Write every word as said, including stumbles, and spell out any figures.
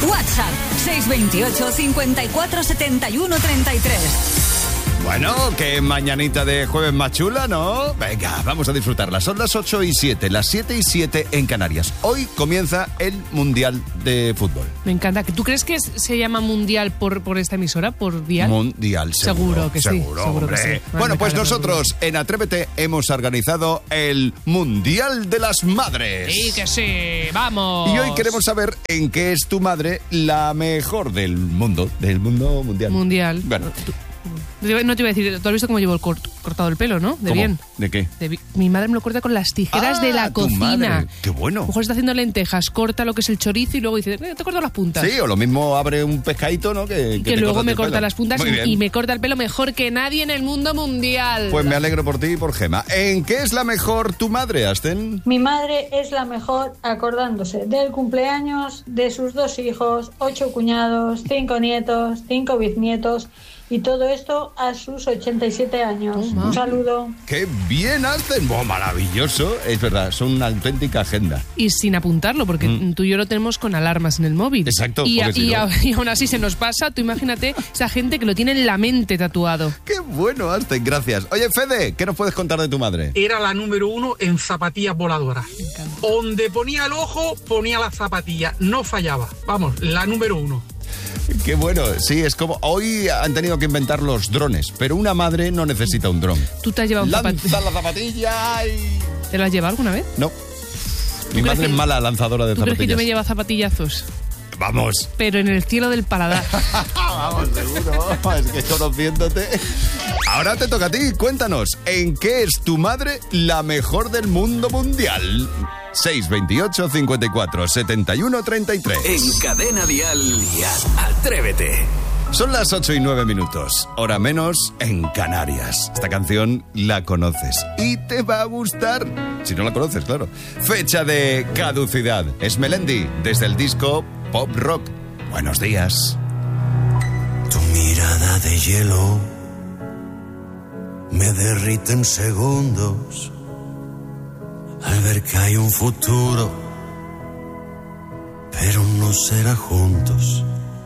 WhatsApp seis veintiocho, cincuenta y cuatro, setenta y uno, treinta y tres. Bueno, qué mañanita de jueves más chula, ¿no? Venga, vamos a disfrutarla. Son las ocho y siete, las siete y siete en Canarias. Hoy comienza el Mundial de Fútbol. Me encanta. ¿Tú crees que se llama Mundial por, por esta emisora, por Dial? Mundial, seguro. Seguro que seguro, sí. Seguro hombre. que sí. Bueno, Me pues encanta, nosotros en Atrévete hemos organizado el Mundial de las Madres. Sí, que sí. ¡Vamos! Y hoy queremos saber en qué es tu madre la mejor del mundo, del mundo mundial. Mundial. Bueno. No te iba a decir, tú has visto cómo llevo el cort- cortado el pelo, ¿no? De ¿Cómo? bien. ¿De qué? De bi- mi madre me lo corta con las tijeras Ah, de la tu cocina. madre. ¡Qué bueno! A lo mejor está haciendo lentejas, corta lo que es el chorizo y luego dice, eh, te corto las puntas. Sí, o lo mismo abre un pescadito, ¿no? Que, Que, te luego cortas me el corta pelo. las puntas Muy y, bien. y me corta el pelo mejor que nadie en el mundo mundial. Pues me alegro por ti y por Gema. ¿En qué es la mejor tu madre, Asten? Mi madre es la mejor acordándose del cumpleaños de sus dos hijos, ocho cuñados, cinco nietos, cinco bisnietos y todo esto a sus ochenta y siete años. Oh, Un saludo. ¡Qué bien, Asten! ¡Oh, maravilloso! Es verdad, son una auténtica agenda. Y sin apuntarlo, porque Mm. tú y yo lo tenemos con alarmas en el móvil. Exacto, Y, a- porque si y, no- a- y aún así se nos pasa. Tú imagínate esa gente que lo tiene en la mente tatuado. ¡Qué bueno, Asten! Gracias. Oye, Fede, ¿qué nos puedes contar de tu madre? Era la número uno en zapatillas voladoras. Donde ponía el ojo, ponía la zapatilla. No fallaba. Vamos, la número uno. Qué bueno, sí, es como... Hoy han tenido que inventar los drones, pero una madre no necesita un dron. ¿Tú te has llevado un Lanza zapatilla? la zapatilla y... ¿Te lo has llevado alguna vez? No. Mi crees madre que- es mala lanzadora de ¿Tú crees que yo zapatillas. me llevo zapatillazos? Vamos. Pero en el cielo del paladar. Vamos, seguro. Es que conociéndote... Ahora te toca a ti. Cuéntanos, ¿en qué es tu madre la mejor del mundo mundial? seis veintiocho, cincuenta y cuatro, setenta y uno, treinta y tres. En Cadena Dial y a- Atrévete. Son las ocho y nueve minutos, hora menos en Canarias. Esta canción la conoces y te va a gustar. Si no la conoces, claro. Fecha de caducidad. Es Melendi, desde el disco Pop Rock. Buenos días. Tu mirada de hielo me derrite en segundos al ver que hay un futuro, pero no será juntos.